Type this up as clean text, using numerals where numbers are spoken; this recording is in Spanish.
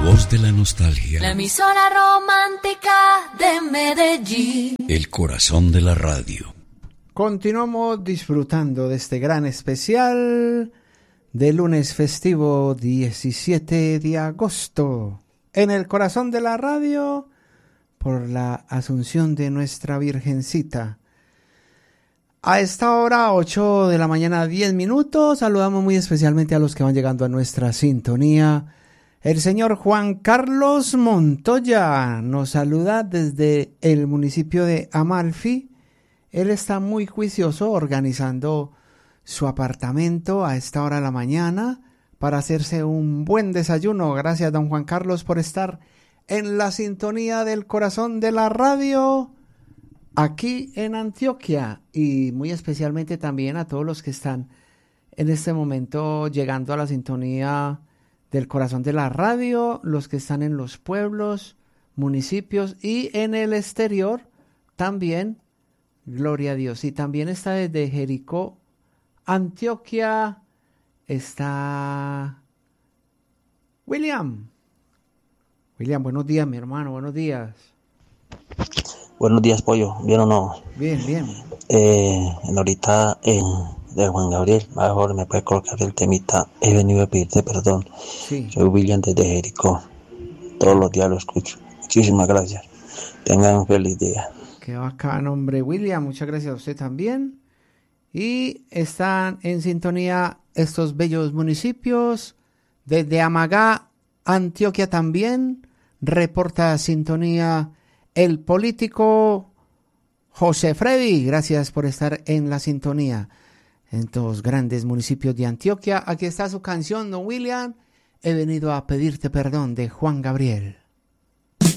voz de la nostalgia. La emisora romántica de Medellín. El corazón de la radio. Continuamos disfrutando de este gran especial de lunes festivo 17 de agosto. En el corazón de la radio, por la Asunción de nuestra Virgencita. A esta hora, 8 de la mañana, 10 minutos, saludamos muy especialmente a los que van llegando a nuestra sintonía. El señor Juan Carlos Montoya nos saluda desde el municipio de Amalfi. Él está muy juicioso organizando su apartamento a esta hora de la mañana para hacerse un buen desayuno. Gracias, don Juan Carlos, por estar en la sintonía del corazón de la radio aquí en Antioquia, y muy especialmente también a todos los que están en este momento llegando a la sintonía del corazón de la radio, los que están en los pueblos, municipios y en el exterior también, gloria a Dios. Y también está desde Jericó, Antioquia, está William. William, buenos días, mi hermano, buenos días. Buenos días, Pollo. ¿Bien o no? Bien, bien. Ahorita de Juan Gabriel, mejor me puede colocar el temita. He venido a pedirte perdón. Sí. Soy William desde Jericó. Todos los días lo escucho. Muchísimas gracias. Tengan un feliz día. Qué bacán, hombre. William, muchas gracias a usted también. Y están en sintonía estos bellos municipios. Desde Amagá, Antioquia también. Reporta sintonía el político José Freddy. Gracias por estar en la sintonía en estos grandes municipios de Antioquia. Aquí está su canción, don William. He venido a pedirte perdón, de Juan Gabriel.